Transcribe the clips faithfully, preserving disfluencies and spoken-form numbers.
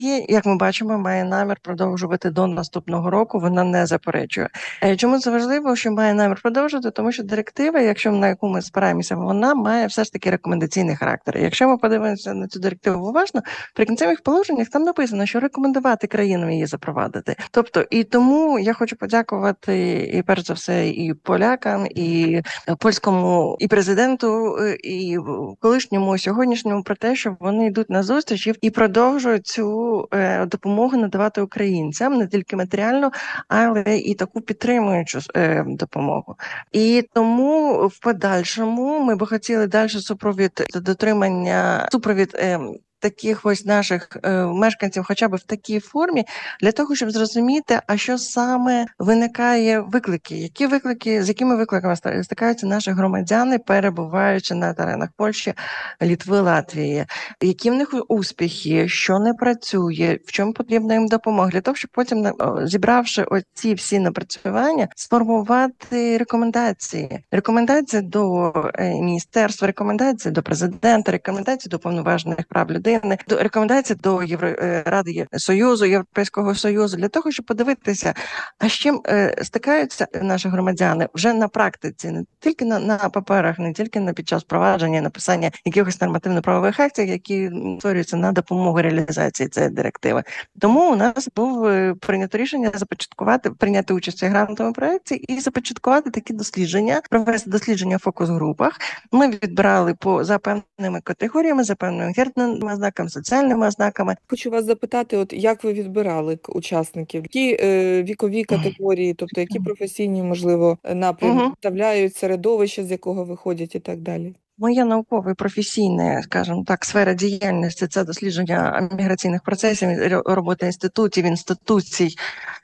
і, як ми бачимо, має намір продовжувати до наступного року, вона не заперечує. Чому це важливо, що має намір продовжувати? Тому що директива, якщо на яку ми спираємося, вона має все ж таки рекомендаційний характер. Якщо ми подивимося на цю директиву уважно, в прикінцевих положеннях там написано, що рекомендувати країнам її запровадити. Тобто, і тому я хочу подякувати, і перш за все, і полякам, і польському, і президенту, і колишньому, і сьогоднішньому про те, що вони йдуть на зустріч і продовжують цю е, допомогу надавати українцям, не тільки матеріально, але і таку підтримуючу е, допомогу. І тому в подальшому ми б хотіли далі супровід дотримання, супровід е, таких ось наших е, мешканців хоча б в такій формі, для того, щоб зрозуміти, а що саме виникає виклики, які виклики, з якими викликами стикаються наші громадяни, перебуваючи на теренах Польщі, Літви, Латвії, які в них успіхи, що не працює, в чому потрібна їм допомога, для того, щоб потім, зібравши оці всі напрацювання, сформувати рекомендації. Рекомендації до міністерства, рекомендації до президента, рекомендації до повноважених прав людини, до рекомендацій до Євро... Ради Союзу, Європейського Союзу, для того, щоб подивитися, а з чим е, стикаються наші громадяни вже на практиці, не тільки на, на паперах, не тільки на під час впровадження, написання якихось нормативно-правових актів, які створюються на допомогу реалізації цієї директиви. Тому у нас був прийнято рішення започаткувати, прийняти участь у грантовому проєкті і започаткувати такі дослідження, провести дослідження в фокус-групах. Ми відбирали по за певними категоріями, за певними гендерними ознаками, соціальними ознаками. Хочу вас запитати, от як ви відбирали учасників? Які е, вікові категорії, тобто які професійні, можливо, напрямки представляють, середовище, з якого виходять і так далі? Моя наукова і професійна, скажімо так, сфера діяльності – це дослідження міграційних процесів, робота інститутів, інституцій,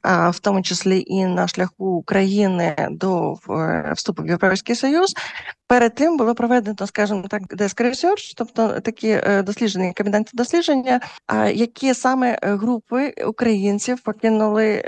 в тому числі і на шляху України до вступу в Європейський Союз. Перед тим було проведено, скажімо так, desk research, тобто такі дослідження, кабінетні дослідження, які саме групи українців покинули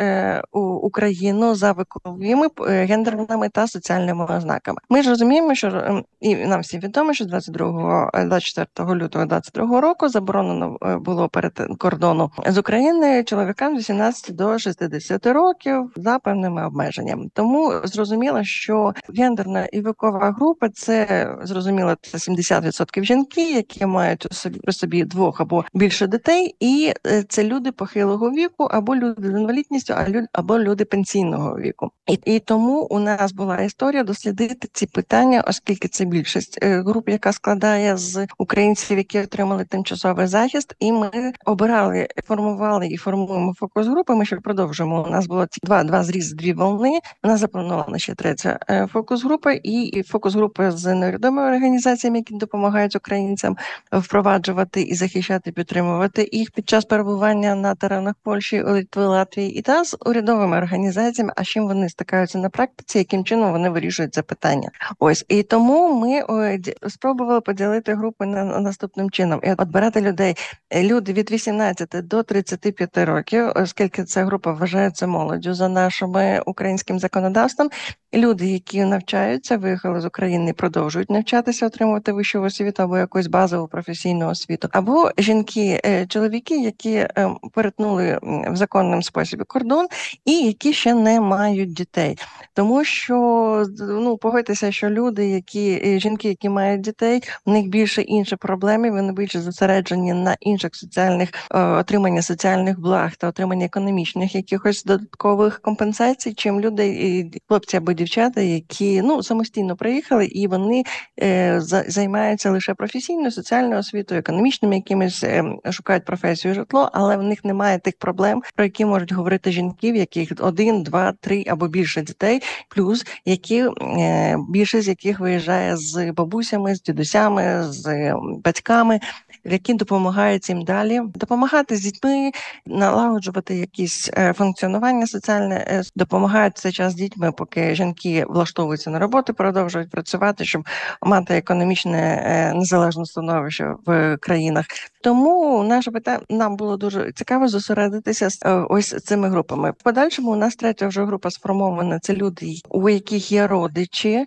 Україну за віковими, гендерними та соціальними ознаками. Ми ж розуміємо, що і нам всім відомо, що двадцять другого, двадцять четвертого лютого двадцять другого року заборонено було перед кордону з України чоловікам з вісімнадцяти до шістдесяти років за певними обмеженнями. Тому зрозуміло, що гендерна і вікова група – це, зрозуміло, це сімдесят відсотків жінки, які мають у собі, при собі двох або більше дітей, і це люди похилого віку, або люди з інвалідністю, або люди пенсійного віку. І, і тому у нас була історія дослідити ці питання, оскільки це більшість груп, яка складає з українців, які отримали тимчасовий захист, і ми обирали, формували і формуємо фокус-групи, ми ще продовжуємо. У нас було ці два, два зрізи, дві волни, у нас запланована ще третя фокус-група, і фокус-групи з невідомими організаціями, які допомагають українцям впроваджувати і захищати, підтримувати їх під час перебування на теренах Польщі, Литви, Латвії, і та з урядовими організаціями, а з чим вони стикаються на практиці, яким чином вони вирішують це питання. Ось, і тому ми ой, спробували поділити групи на, на наступним чином. І відбирати людей, люди від вісімнадцяти до тридцяти п'яти років, оскільки ця група вважається молоддю за нашим українським законодавством, люди, які навчаються, виїхали з України, продовжують навчатися, отримувати вищу освіту або якусь базову професійну освіту, або жінки, чоловіки, які перетнули в законним спосіб кордон і які ще не мають дітей. Тому що, ну, погодьтеся, що люди, які, жінки, які мають дітей, у них більше інші проблеми, вони більше зосереджені на інших соціальних, отримання соціальних благ та отримання економічних якихось додаткових компенсацій, чим люди, хлопці або дівчата, які, ну, самостійно приїхали, і вони е, займаються лише професійною, соціальною освітою, економічними якимись, е, шукають професію, житло, але в них немає тих проблем, про які можуть говорити жінки, в яких один, два, три або більше дітей, плюс які, е, більшість з яких виїжджає з бабусями, з дідусями, з батьками, які допомагають їм далі допомагати з дітьми, налагоджувати якісь функціонування соціальне, допомагають в цей час з дітьми, поки жінки влаштовуються на роботу, продовжують працювати, щоб мати економічне незалежне становище в країнах. Тому наше питання, нам було дуже цікаво зосередитися з ось цими групами. В подальшому у нас третя вже група сформована, це люди, у яких є родичі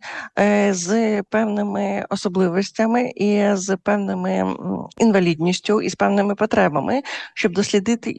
з певними особливостями і з певними інвалідністю і з певними потребами, щоб дослідити